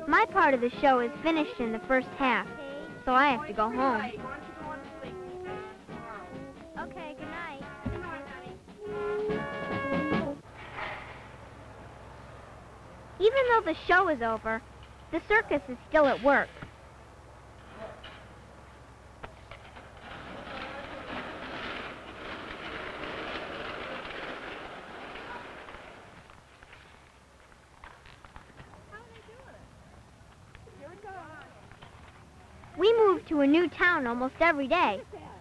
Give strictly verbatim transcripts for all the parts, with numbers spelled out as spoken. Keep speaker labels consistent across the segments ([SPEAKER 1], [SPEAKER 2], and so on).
[SPEAKER 1] My part of the show is finished in the first half, so I have to go home. Okay, good night. Even though the show is over, the circus is still at work. We move to a new town almost every day.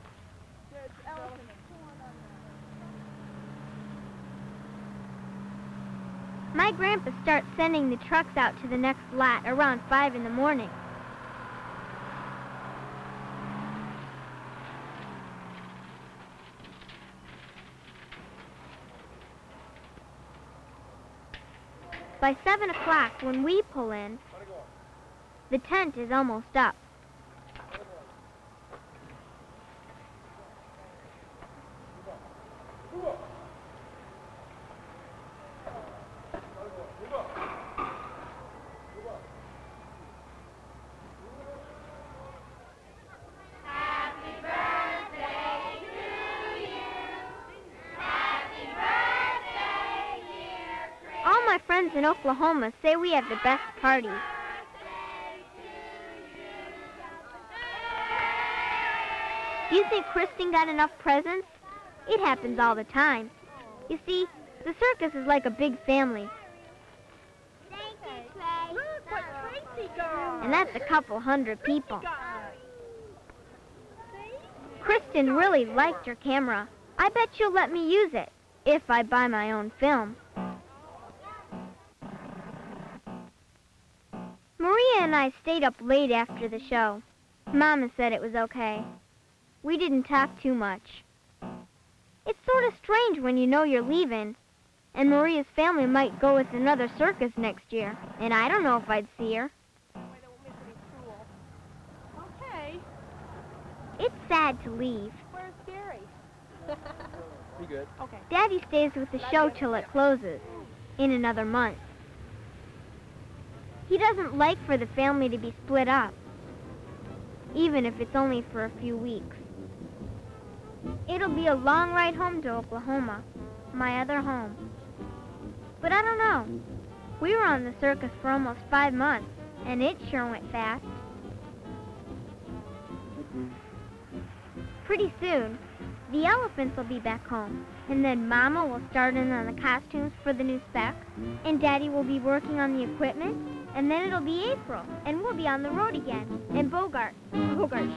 [SPEAKER 1] My grandpa starts sending the trucks out to the next lot around five in the morning. By seven o'clock, when we pull in, the tent is almost up. My friends in Oklahoma say we have the best parties. Do you think Kristen got enough presents? It happens all the time. You see, the circus is like a big family.
[SPEAKER 2] Thank you, Trey. Look what Tracy got.
[SPEAKER 1] And that's a couple hundred people. Kristen really liked her camera. I bet she'll let me use it if I buy my own film. Maria and I stayed up late after the show. Mama said it was okay. We didn't talk too much. It's sort of strange when you know you're leaving, and Maria's family might go with another circus next year, and I don't know if I'd see her.
[SPEAKER 2] Okay.
[SPEAKER 1] It's sad to leave.
[SPEAKER 2] Where's Gary?
[SPEAKER 3] You good?
[SPEAKER 2] Okay.
[SPEAKER 1] Daddy stays with the show till it closes, in another month. He doesn't like for the family to be split up, even if it's only for a few weeks. It'll be a long ride home to Oklahoma, my other home. But I don't know. We were on the circus for almost five months, and it sure went fast. Pretty soon, the elephants will be back home, and then Mama will start in on the costumes for the new specs, and Daddy will be working on the equipment, and then it'll be April, and we'll be on the road again, and Bogart, Bogart